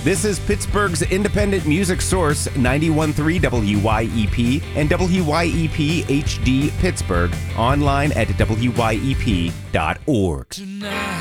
This is Pittsburgh's independent music source, 91.3 WYEP and WYEP HD Pittsburgh, online at wyep.org. Tonight.